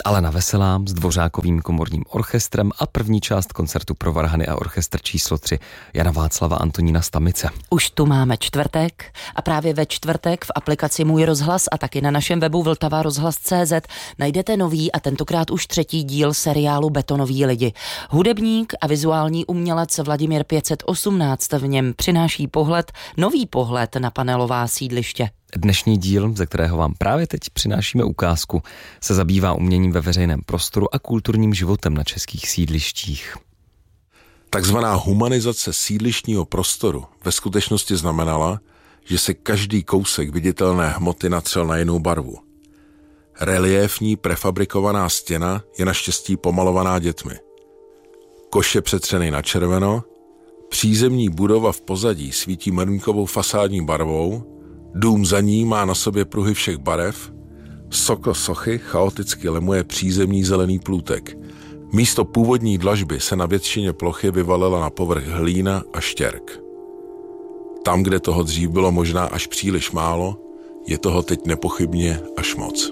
Alena Veselá s Dvořákovým komorním orchestrem a první část koncertu pro varhany a orchestr číslo 3 Jana Václava Antonína Stamice. Už tu máme čtvrtek a právě ve čtvrtek v aplikaci Můj rozhlas a taky na našem webu vltavarozhlas.cz najdete nový a tentokrát už 3. díl seriálu Betonoví lidi. Hudebník a vizuální umělec Vladimír 518 v něm přináší nový pohled na panelová sídliště. Dnešní díl, ze kterého vám právě teď přinášíme ukázku, se zabývá uměním ve veřejném prostoru a kulturním životem na českých sídlištích. Takzvaná humanizace sídlištního prostoru ve skutečnosti znamenala, že se každý kousek viditelné hmoty natřel na jinou barvu. Reliéfní prefabrikovaná stěna je naštěstí pomalovaná dětmi. Koš je přetřený na červeno, přízemní budova v pozadí svítí mrnkovou fasádní barvou, dům za ní má na sobě pruhy všech barev, sokl sochy chaoticky lemuje přízemní zelený plůtek. Místo původní dlažby se na většině plochy vyvalila na povrch hlína a štěrk. Tam, kde toho dřív bylo možná až příliš málo, je toho teď nepochybně až moc.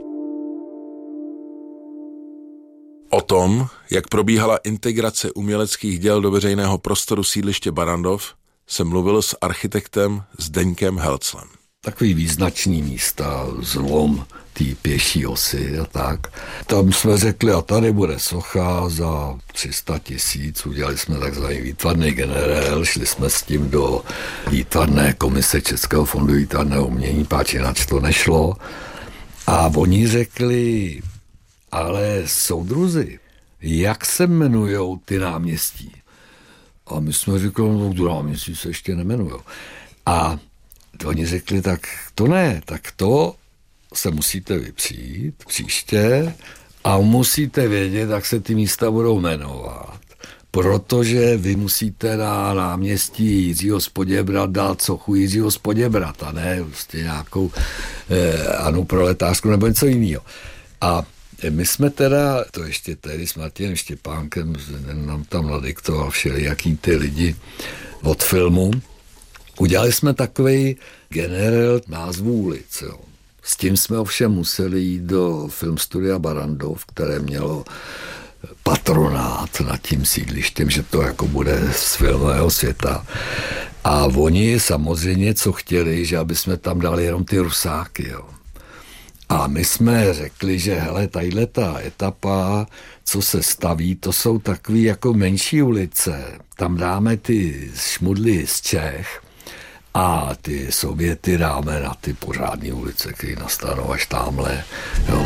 O tom, jak probíhala integrace uměleckých děl do veřejného prostoru sídliště Barrandov, jsem mluvil s architektem Zdeňkem Helclem. Takový význačný místa, zlom té pěší osy a tak. Tam jsme řekli, a tady bude socha za 300 000, udělali jsme takzvaný výtvarný generál, šli jsme s tím do výtvarné komise Českého fondu výtvarného umění, páč jinak to nešlo. A oni řekli, ale soudruzi, jak se jmenujou ty náměstí? A my jsme řekli, no tu náměstí se ještě nemenujou. A oni řekli, tak to ne, tak to se musíte vypřít příště a musíte vědět, jak se ty místa budou jmenovat. Protože vy musíte na náměstí Jiřího z Poděbrad dát sochu Jiřího z Poděbrad a ne prostě nějakou Anu Proletářskou nebo něco jiného. A my jsme teda, to ještě tehdy s Martinem Štěpánkem, nám tam nadiktoval všelijaký ty lidi od filmu, udělali jsme takovej generál názvů ulic. Jo. S tím jsme ovšem museli jít do filmstudia Barrandov, které mělo patronát nad tím sídlištěm, že to jako bude z filmového světa. A oni samozřejmě co chtěli, že aby jsme tam dali jenom ty rusáky, jo. A my jsme řekli, že hele, tadyhle ta etapa, co se staví, to jsou takový jako menší ulice. Tam dáme ty šmudly z Čech a ty Sověty dáme na ty pořádné ulice, které nastanou až tamhle. Jo.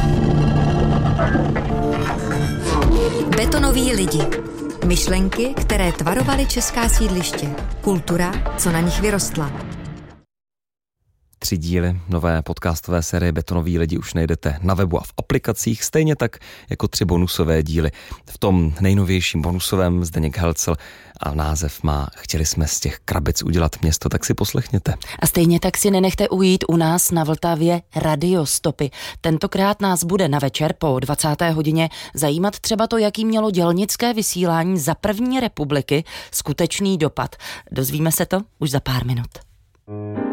Betonoví lidi. Myšlenky, které tvarovaly česká sídliště. Kultura, co na nich vyrostla. 3 díly nové podcastové série Betonoví lidi už najdete na webu a v aplikacích, stejně tak jako 3 bonusové díly. V tom nejnovějším bonusovém Zdeněk Helcl a název má Chtěli jsme z těch krabic udělat město, tak si poslechněte. A stejně tak si nenechte ujít u nás na Vltavě Radiostopy. Tentokrát nás bude na večer po 20. hodině zajímat třeba to, jaký mělo dělnické vysílání za první republiky skutečný dopad. Dozvíme se to už za pár minut.